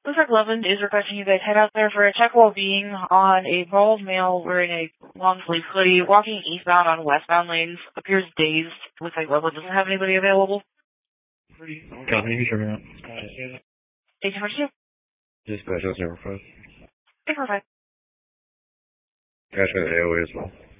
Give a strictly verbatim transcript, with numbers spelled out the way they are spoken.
Looks like Loveland is requesting you guys head out there for a check while being on a bald male wearing a long sleeve hoodie, walking eastbound on westbound lanes, appears dazed. Looks like Loveland doesn't have anybody available. Copy, you sure not? eight four two. Dispatch, that's number five. eight four five. Gotcha, A O A as well.